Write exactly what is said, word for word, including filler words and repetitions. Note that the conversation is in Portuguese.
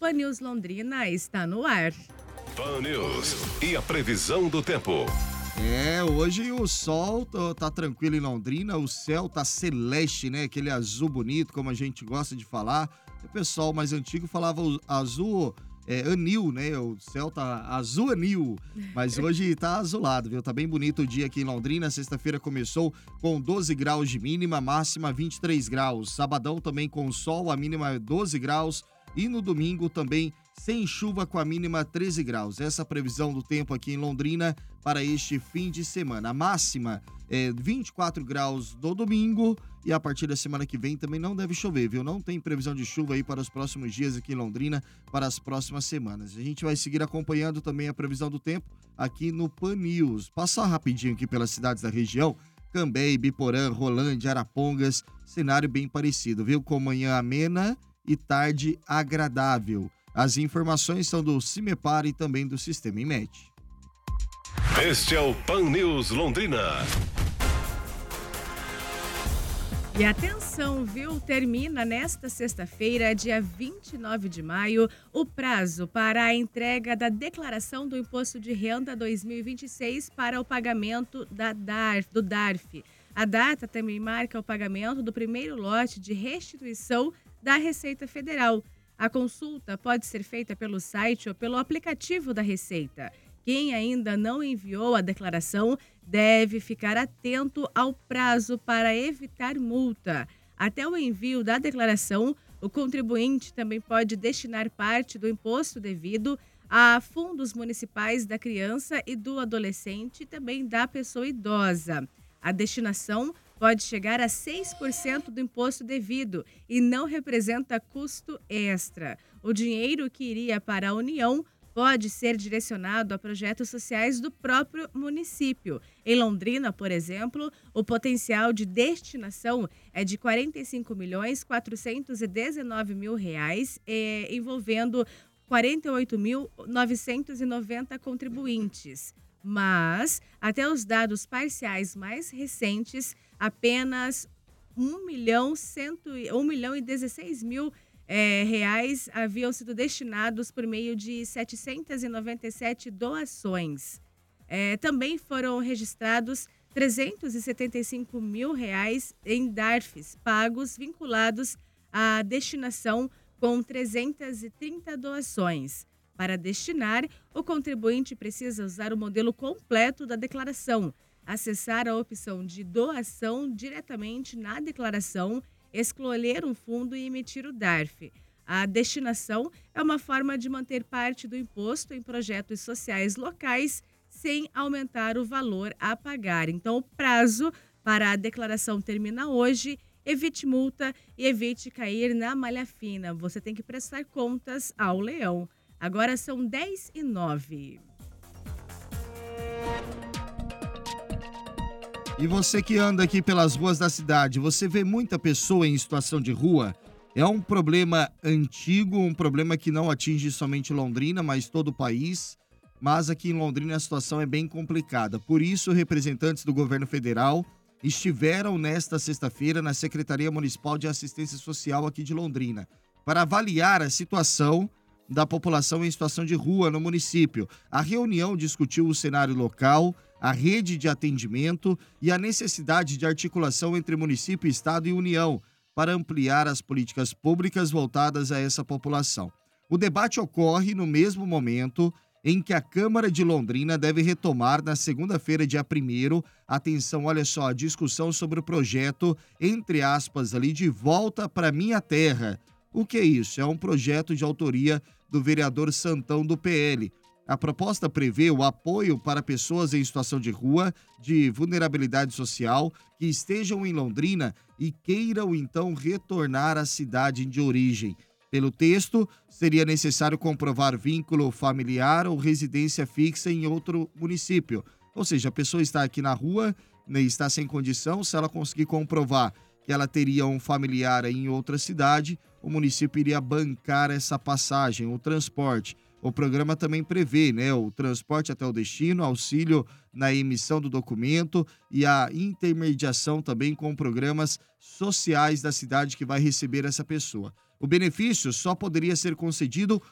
Pan News Londrina está no ar. Pan News e a previsão do tempo. É, hoje o sol tá, tá tranquilo em Londrina, o céu tá celeste, né? Aquele azul bonito, como a gente gosta de falar. O pessoal mais antigo falava o azul é, anil, né? O céu tá azul anil, mas hoje tá azulado, viu? Tá bem bonito o dia aqui em Londrina. Sexta-feira começou com doze graus de mínima, máxima vinte e três graus. Sabadão também com sol, a mínima doze graus. E no domingo também sem chuva com a mínima treze graus. Essa é a previsão do tempo aqui em Londrina para este fim de semana. A máxima é vinte e quatro graus no domingo e a partir da semana que vem também não deve chover, viu? Não tem previsão de chuva aí para os próximos dias aqui em Londrina, para as próximas semanas. A gente vai seguir acompanhando também a previsão do tempo aqui no Pan News. Passar rapidinho aqui pelas cidades da região. Cambé, Ibiporã, Rolândia, Arapongas, cenário bem parecido, viu? Com manhã amena e tarde agradável. As informações são do Cimepar e também do Sistema Imed. Este é o Pan News Londrina. E atenção, viu? Termina nesta sexta-feira, dia vinte e nove de maio, o prazo para a entrega da declaração do Imposto de Renda dois mil e vinte e seis para o pagamento da D A R F, do D A R F. A data também marca o pagamento do primeiro lote de restituição da Receita Federal. A consulta pode ser feita pelo site ou pelo aplicativo da Receita. Quem ainda não enviou a declaração deve ficar atento ao prazo para evitar multa. Até o envio da declaração, o contribuinte também pode destinar parte do imposto devido a fundos municipais da criança e do adolescente e também da pessoa idosa. A destinação pode chegar a seis por cento do imposto devido e não representa custo extra. O dinheiro que iria para a União pode ser direcionado a projetos sociais do próprio município. Em Londrina, por exemplo, o potencial de destinação é de quarenta e cinco milhões quatrocentos e dezenove mil reais, eh, envolvendo quarenta e oito mil novecentos e noventa contribuintes. Mas, até os dados parciais mais recentes, apenas um milhão, e dezesseis mil é, reais haviam sido destinados por meio de setecentos e noventa e sete doações. É, também foram registrados trezentos e setenta e cinco mil reais em D A R Fs pagos vinculados à destinação com trezentas e trinta doações. Para destinar, o contribuinte precisa usar o modelo completo da declaração, acessar a opção de doação diretamente na declaração, escolher um fundo e emitir o D A R F. A destinação é uma forma de manter parte do imposto em projetos sociais locais sem aumentar o valor a pagar. Então, o prazo para a declaração termina hoje. Evite multa e evite cair na malha fina. Você tem que prestar contas ao leão. Agora são dez e nove. E você que anda aqui pelas ruas da cidade, você vê muita pessoa em situação de rua? É um problema antigo, um problema que não atinge somente Londrina, mas todo o país. Mas aqui em Londrina a situação é bem complicada. Por isso, representantes do governo federal estiveram nesta sexta-feira na Secretaria Municipal de Assistência Social aqui de Londrina para avaliar a situação da população em situação de rua no município. A reunião discutiu o cenário local, a rede de atendimento e a necessidade de articulação entre município, estado e União para ampliar as políticas públicas voltadas a essa população. O debate ocorre no mesmo momento em que a Câmara de Londrina deve retomar na segunda-feira, dia primeiro, atenção, olha só, a discussão sobre o projeto, entre aspas, ali, de volta para minha terra. O que é isso? É um projeto de autoria do vereador Santão do P L. A proposta prevê o apoio para pessoas em situação de rua, de vulnerabilidade social, que estejam em Londrina e queiram então retornar à cidade de origem. Pelo texto, seria necessário comprovar vínculo familiar ou residência fixa em outro município. Ou seja, a pessoa está aqui na rua, né, está sem condição, se ela conseguir comprovar que ela teria um familiar em outra cidade, o município iria bancar essa passagem, o transporte. O programa também prevê, né, o transporte até o destino, auxílio na emissão do documento e a intermediação também com programas sociais da cidade que vai receber essa pessoa. O benefício só poderia ser concedido